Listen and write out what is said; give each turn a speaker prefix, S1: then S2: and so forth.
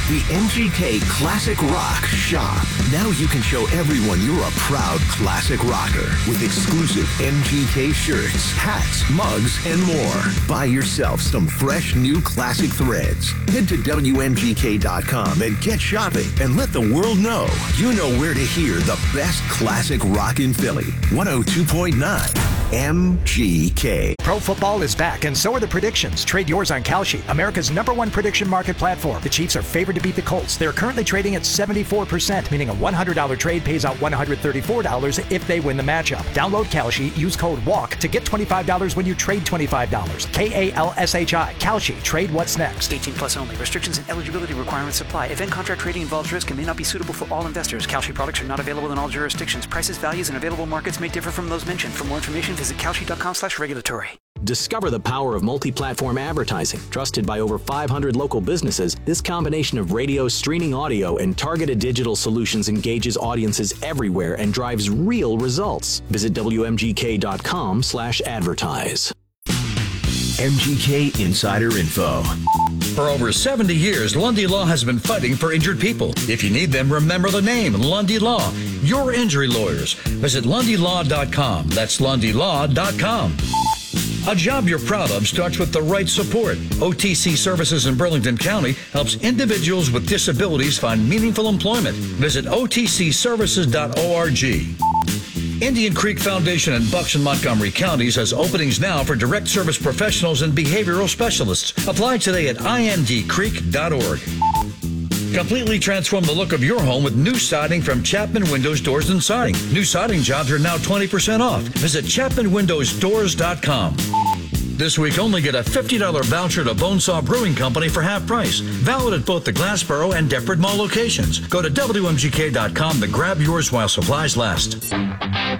S1: The MGK Classic Rock Shop. Now you can show everyone you're a proud classic rocker with exclusive MGK shirts, hats, mugs, and more. Buy yourself some fresh new classic threads. Head to WMGK.com and get shopping and let the world know you know where to hear the best classic rock in Philly. 102.9 MGK.
S2: Pro football is back, and so are the predictions. Trade yours on Kalshi, America's #1 prediction market platform. The Chiefs are favored to beat the Colts. They're currently trading at 74%, meaning a $100 trade pays out $134 if they win the matchup. Download Kalshi, use code WALK to get $25 when you trade $25. KALSHI. Kalshi. Trade what's next.
S3: 18 plus only. Restrictions and eligibility requirements apply. Event contract trading involves risk and may not be suitable for all investors. Kalshi products are not available in all jurisdictions. Prices, values, and available markets may differ from those mentioned. For more information, visit Kalshi.com/regulatory.
S4: Discover the power of multi-platform advertising. Trusted by over 500 local businesses, this combination of radio, streaming audio, and targeted digital solutions engages audiences everywhere and drives real results. Visit WMGK.com/advertise.
S1: MGK Insider Info.
S5: For over 70 years, Lundy Law has been fighting for injured people. If you need them, remember the name, Lundy Law. Your injury lawyers. Visit LundyLaw.com. That's LundyLaw.com. A job you're proud of starts with the right support. OTC Services in Burlington County helps individuals with disabilities find meaningful employment. Visit otcservices.org. Indian Creek Foundation in Bucks and Montgomery counties has openings now for direct service professionals and behavioral specialists. Apply today at indcreek.org. Completely transform the look of your home with new siding from Chapman Windows, Doors, and Siding. New siding jobs are now 20% off. Visit ChapmanWindowsDoors.com. This week, only get a $50 voucher to Bonesaw Brewing Company for half price. Valid at both the Glassboro and Deptford Mall locations. Go to WMGK.com to grab yours while supplies last.